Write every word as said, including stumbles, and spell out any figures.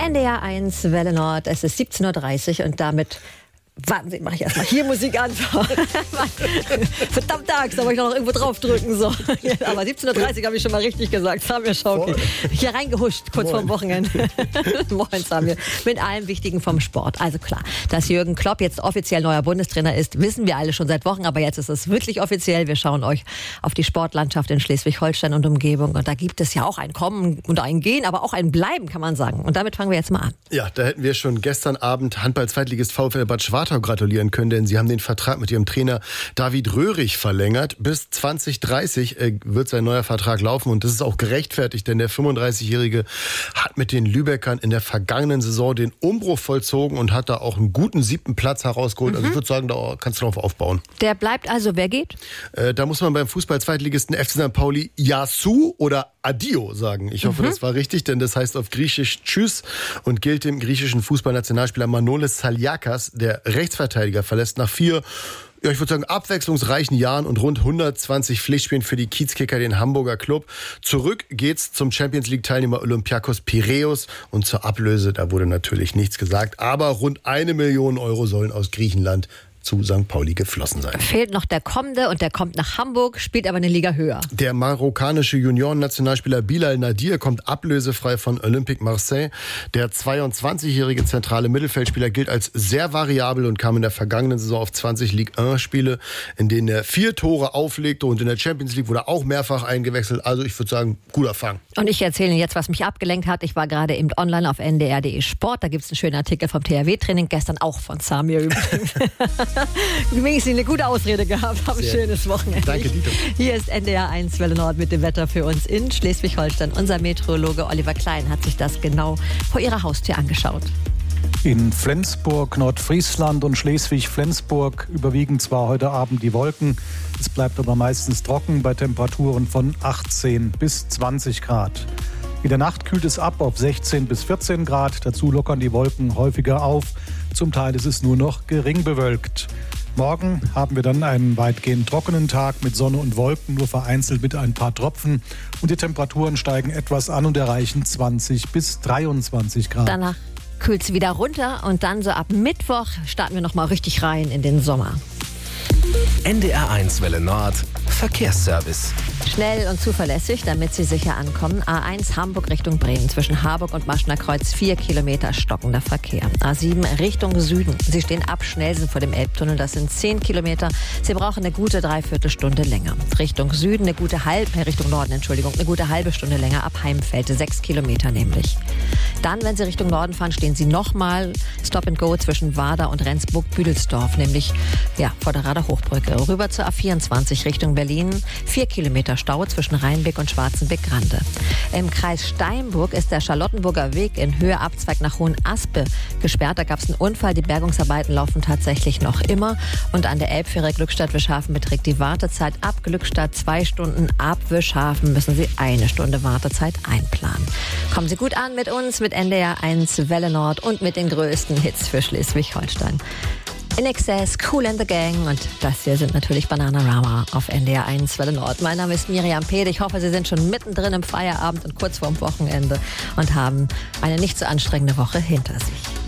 N D R eins Welle Nord, es ist siebzehn Uhr dreißig und damit... Warten Sie, mache ich erstmal hier Musik an. Verdammt Axt, da wollte ich noch irgendwo draufdrücken. So. Aber siebzehn Uhr dreißig habe ich schon mal richtig gesagt. Samir Schauki. Hier reingehuscht, kurz vorm Wochenende. Moin, Samir. Mit allem Wichtigen vom Sport. Also klar, dass Jürgen Klopp jetzt offiziell neuer Bundestrainer ist, wissen wir alle schon seit Wochen. Aber jetzt ist es wirklich offiziell. Wir schauen euch auf die Sportlandschaft in Schleswig-Holstein und Umgebung. Und da gibt es ja auch ein Kommen und ein Gehen, aber auch ein Bleiben, kann man sagen. Und damit fangen wir jetzt mal an. Ja, da hätten wir schon gestern Abend Handball-Zweitligist VfL Bad Schwartau gratulieren können, denn sie haben den Vertrag mit ihrem Trainer David Röhrig verlängert. Bis zwanzig dreißig äh, wird sein neuer Vertrag laufen und das ist auch gerechtfertigt, denn der fünfunddreißigjährige hat mit den Lübeckern in der vergangenen Saison den Umbruch vollzogen und hat da auch einen guten siebten Platz herausgeholt. Mhm. Also ich würde sagen, da kannst du drauf aufbauen. Der bleibt also, wer geht? Äh, da muss man beim Fußball-Zweitligisten F C Sankt Pauli Yasu oder Adio sagen. Ich hoffe, mhm. das war richtig, denn das heißt auf Griechisch Tschüss und gilt dem griechischen Fußballnationalspieler Manolis Saliakas, der Rechtsverteidiger, verlässt nach vier, ja, ich würde sagen, abwechslungsreichen Jahren und rund hundertzwanzig Pflichtspielen für die Kiezkicker den Hamburger Club. Zurück geht's zum Champions-League-Teilnehmer Olympiakos Piräus und zur Ablöse, da wurde natürlich nichts gesagt, aber rund eine Million Euro sollen aus Griechenland zu Sankt Pauli geflossen sein. Fehlt noch der Kommende und der kommt nach Hamburg, spielt aber eine Liga höher. Der marokkanische Junioren-Nationalspieler Bilal Nadir kommt ablösefrei von Olympique Marseille. Der zweiundzwanzigjährige zentrale Mittelfeldspieler gilt als sehr variabel und kam in der vergangenen Saison auf zwanzig Ligue eins Spiele, in denen er vier Tore auflegte und in der Champions League wurde er auch mehrfach eingewechselt. Also ich würde sagen, guter Fang. Und ich erzähle Ihnen jetzt, was mich abgelenkt hat. Ich war gerade eben online auf n d r punkt d e Sport. Da gibt es einen schönen Artikel vom T H W-Training, gestern auch von Samir übrigens. Wenigstens eine gute Ausrede gehabt. Hab ein schönes Wochenende. Danke, Dito. Hier ist N D R eins Welle Nord mit dem Wetter für uns in Schleswig-Holstein. Unser Meteorologe Oliver Klein hat sich das genau vor ihrer Haustür angeschaut. In Flensburg, Nordfriesland und Schleswig-Flensburg überwiegen zwar heute Abend die Wolken, es bleibt aber meistens trocken bei Temperaturen von achtzehn bis zwanzig Grad. In der Nacht kühlt es ab auf sechzehn bis vierzehn Grad, dazu lockern die Wolken häufiger auf, zum Teil ist es nur noch gering bewölkt. Morgen haben wir dann einen weitgehend trockenen Tag mit Sonne und Wolken, nur vereinzelt mit ein paar Tropfen. Und die Temperaturen steigen etwas an und erreichen zwanzig bis dreiundzwanzig Grad. Danach kühlt es wieder runter und dann so ab Mittwoch starten wir noch mal richtig rein in den Sommer. N D R eins Welle Nord Verkehrsservice. Schnell und zuverlässig, damit Sie sicher ankommen. A eins Hamburg Richtung Bremen. Zwischen Harburg und Maschner Kreuz vier Kilometer stockender Verkehr. A sieben Richtung Süden. Sie stehen ab Schnellsen vor dem Elbtunnel. Das sind zehn Kilometer. Sie brauchen eine gute Dreiviertelstunde länger. Richtung Süden eine gute halbe, Richtung Norden, Entschuldigung, eine gute halbe Stunde länger ab Heimfeld. Sechs Kilometer nämlich. Dann, wenn Sie Richtung Norden fahren, stehen Sie nochmal Stop and Go zwischen Wader und Rendsburg-Büdelsdorf. Nämlich, ja, vor der Rader Hochbrücke. Rüber zur A vierundzwanzig Richtung Berlin. Vier Kilometer Stau zwischen Rheinbeck und Schwarzenbeck-Grande. Im Kreis Steinburg ist der Charlottenburger Weg in Höhe Abzweig nach Hohenaspe gesperrt. Da gab es einen Unfall. Die Bergungsarbeiten laufen tatsächlich noch immer. Und an der Elbfähre Glückstadt-Wischhafen beträgt die Wartezeit ab Glückstadt zwei Stunden. Ab Wischhafen müssen Sie eine Stunde Wartezeit einplanen. Kommen Sie gut an mit uns, mit N D R eins Welle Nord und mit den größten Hits für Schleswig-Holstein. In Excess, Kool and the Gang und das hier sind natürlich Bananarama auf N D R eins Welle Nord. Mein Name ist Miriam Pede. Ich hoffe, Sie sind schon mittendrin im Feierabend und kurz vorm Wochenende und haben eine nicht so anstrengende Woche hinter sich.